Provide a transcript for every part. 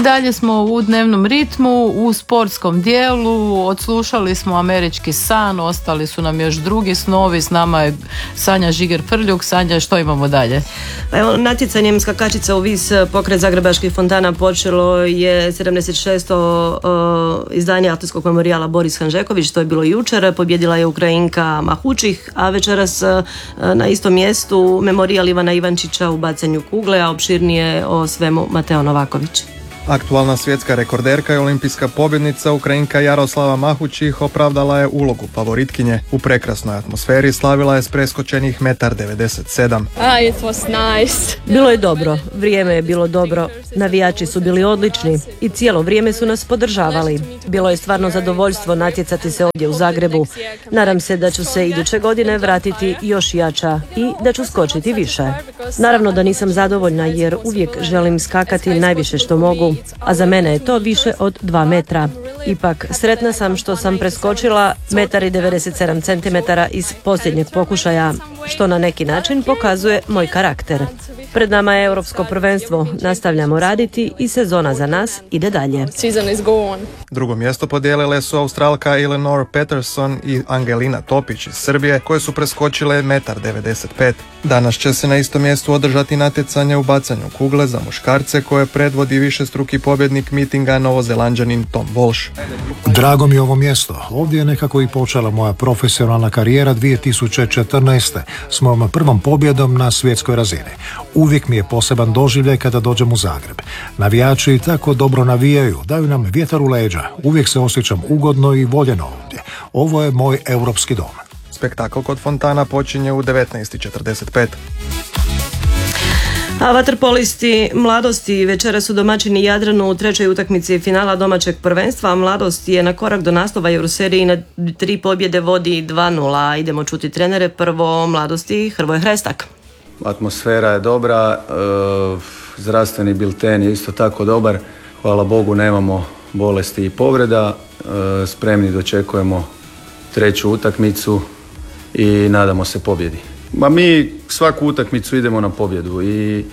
dalje smo u dnevnom ritmu, u sportskom dijelu, odslušali smo Američki san, ostali su nam još drugi snovi, s nama je Sanja Žiger-Frljuk. Sanja, što imamo dalje? Evo, natjecanjem skakačica u vis pokret zagrebačkih fontana počelo je 76. Izdanje atletskog memorijala Boris Hanžeković, to je bilo jučer, pobjedila je Ukrajinka Mahučih, a večeras na istom mjestu memorijal Ivana Ivančića u bacanju kugle, a opširnije o svemu Mateo Novaković. Aktualna svjetska rekorderka i olimpijska pobjednica Ukrajinka Jaroslava Mahučih opravdala je ulogu favoritkinje. U prekrasnoj atmosferi slavila je s preskočenih 1,97 m. It was nice. Bilo je dobro, vrijeme je bilo dobro, navijači su bili odlični i cijelo vrijeme su nas podržavali. Bilo je stvarno zadovoljstvo natjecati se ovdje u Zagrebu. Nadam se da ću se iduće godine vratiti još jača i da ću skočiti više. Naravno da nisam zadovoljna jer uvijek želim skakati najviše što mogu, a za mene je to više od 2 metra. Ipak, sretna sam što sam preskočila 1,97 cm iz posljednjeg pokušaja, što na neki način pokazuje moj karakter. Pred nama je Europsko prvenstvo, nastavljamo raditi i sezona za nas ide dalje. Drugo mjesto podijelile su Australka Eleanor Peterson i Angelina Topić iz Srbije, koje su preskočile 1,95 m. Danas će se na istom mjestu održati natjecanje u bacanju kugle za muškarce koje predvodi višestruki pobjednik mitinga Novozelanđanin Tom Walsh. Drago mi je ovo mjesto. Ovdje je nekako i počela moja profesionalna karijera 2014. s mojom prvom pobjedom na svjetskoj razini. Uvijek mi je poseban doživljaj kada dođem u Zagreb. Navijači tako dobro navijaju, daju nam vjetar u leđa. Uvijek se osjećam ugodno i voljeno ovdje. Ovo je moj europski dom. Spektakl kod fontana počinje u 19:45. A vaterpolisti Mladosti večera su domaćini Jadranu u trećoj utakmici finala domaćeg prvenstva, a Mladost je na korak do naslova jer u seriji na 3 pobjede vodi 2:0. Idemo čuti trenere, prvo Mladosti Hrvoje Hrestak. Atmosfera je dobra, zdravstveni bilten je isto tako dobar, hvala Bogu nemamo bolesti i povreda, spremni dočekujemo treću utakmicu i nadamo se pobjedi. Mi svaku utakmicu idemo na pobjedu i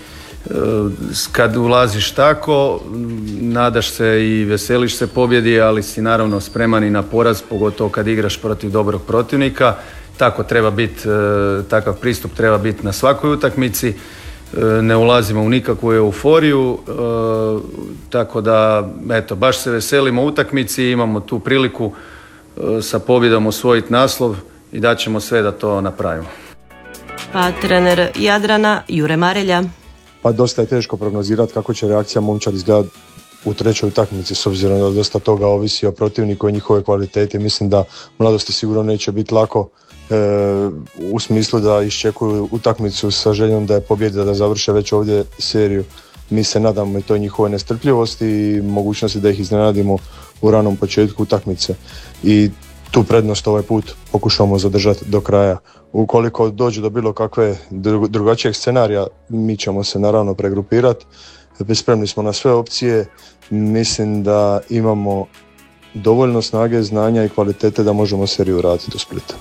kad ulaziš tako, nadaš se i veseliš se pobjedi, ali si naravno spreman i na poraz, pogotovo kad igraš protiv dobrog protivnika. Tako treba biti, takav pristup treba biti na svakoj utakmici. Ne ulazimo u nikakvu euforiju, tako da eto, baš se veselimo utakmici, imamo tu priliku sa pobjedom osvojiti naslov i daćemo sve da to napravimo. Pa trener Jadrana Jure Marelja. Pa dosta je teško prognozirati kako će reakcija momčad izgledati u trećoj utakmici, s obzirom da dosta toga ovisi o protivniku i njihove kvalitete. Mislim da Mladosti sigurno neće biti lako u smislu da iščekuju utakmicu sa željom da je pobjeda, da završe već ovdje seriju. Mi se nadamo i toj njihove nestrpljivosti i mogućnosti da ih iznenadimo u ranom početku utakmice. I tu prednost ovaj put pokušamo zadržati do kraja. Ukoliko dođe do bilo kakve drugačijeg scenarija, mi ćemo se naravno pregrupirati. Spremni smo na sve opcije. Mislim da imamo dovoljno snage, znanja i kvalitete da možemo seriju vratiti u Splita.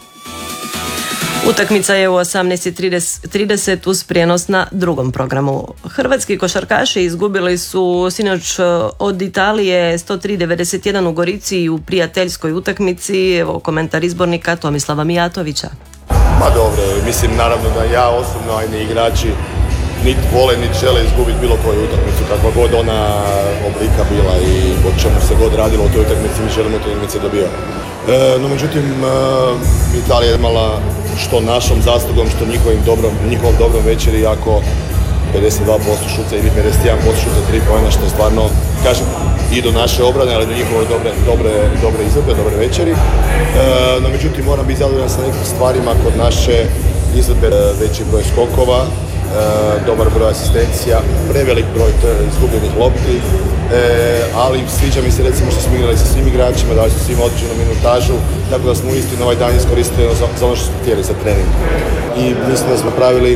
Utakmica je u 18:30 uz prijenos na drugom programu. Hrvatski košarkaši izgubili su sinoć od Italije 103-91 u Gorici u prijateljskoj utakmici. Evo komentar izbornika Tomislava Mijatovića. Ma dobro, mislim naravno da ja osobno, a i ni igrači niti vole, niti žele izgubiti bilo koju utakmicu, kakva god ona oblika bila i o čemu se god radilo u toj utakmici, mi želimo te utakmice dobivati. No međutim, Italija je imala što našom zaslugom, što njihovom dobrom večeri, jako 52% šuta ili 51% šuta 3 poena, što stvarno, kažem, i do naše obrane, ali do njihove dobre izvedbe, dobre večeri. No međutim, moram biti zadovoljan sa nekim stvarima kod naše izvedbe, veći broj skokova, dobar broj asistencija, prevelik broj izgubljenih lopti, ali sviđa mi se recimo što smo igrali sa svim igračima, dali su svima određenu minutažu, tako da smo uistinu ovaj dan iskoristili za ono što smo htjeli za trening. I mislim da smo pravili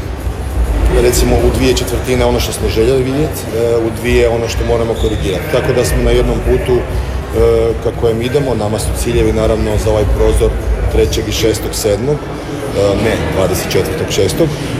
recimo u 2/4 ono što smo željeli vidjeti, u 2 ono što moramo korigirati. Tako da smo na jednom putu ka kojem idemo, nama su ciljevi naravno za ovaj prozor 3. i 6.7. Ne 24.6.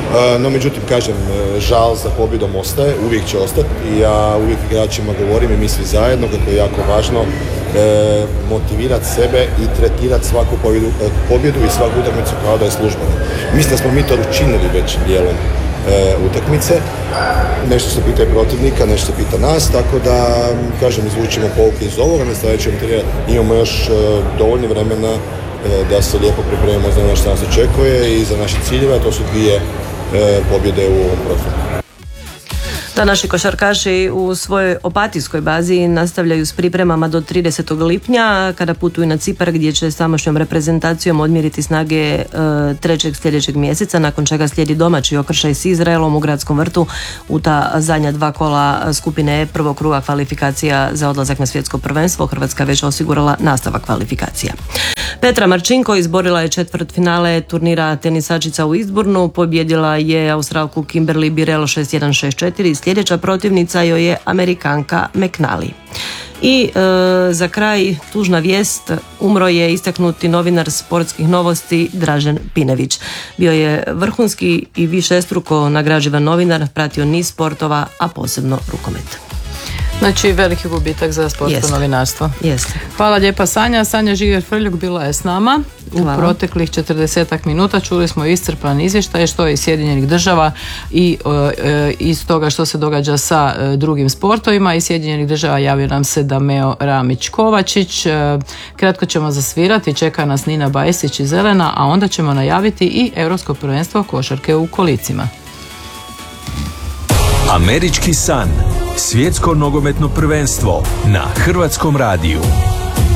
No međutim, kažem, žal za pobjedom ostaje, uvijek će ostati i ja uvijek igračima govorim i mi svi zajedno kako je jako važno motivirati sebe i tretirati svaku pobjedu i svaku utakmicu kao da je službena. Mislim da smo mi to učinili većim dijelom utakmice. Nešto se pita i protivnika, nešto se pita nas, tako da, kažem, izvučimo pouke iz ovoga, na sljedećem imamo još dovoljno vremena da se lijepo pripremimo za ono što nas očekuje i za naše ciljeve, a to su 2 pobjede u ovom profilu. Da, naši košarkaši u svojoj opatijskoj bazi nastavljaju s pripremama do 30. lipnja kada putuju na Cipar gdje će s tamošnjom reprezentacijom odmjeriti snage 3. sljedećeg mjeseca, nakon čega slijedi domaći okršaj s Izraelom u Gradskom vrtu u ta zadnja 2 kola skupine prvog kruga kvalifikacija za odlazak na svjetsko prvenstvo. Hrvatska već osigurala nastavak kvalifikacija. Petra Marčinko izborila je četvrtfinale turnira tenisačica u Eastbournu, pobjedila je Australku Kimberly Birrell 6-1, 6-4 i sljedeća protivnica joj je Amerikanka McNally. I za kraj tužna vijest, umro je istaknuti novinar sportskih novosti Dražen Pinević. Bio je vrhunski i višestruko nagrađivan novinar, pratio niz sportova, a posebno rukomet. Znači veliki gubitak za sportsko novinarstvo. Jeste. Hvala lijepa Sanja. Sanja Žiger Frljuk bila je s nama u proteklih 40 minuta. Čuli smo iscrpan izvještaj što je iz Sjedinjenih država i iz toga što se događa sa drugim sportovima. Iz Sjedinjenih država javio nam se Dameo Ramić-Kovačić. Kratko ćemo zasvirati, čeka nas Nina Bajsić iz Zelena, a onda ćemo najaviti i Europsko prvenstvo košarke u kolicima. Američki san. Svjetsko nogometno prvenstvo na Hrvatskom radiju.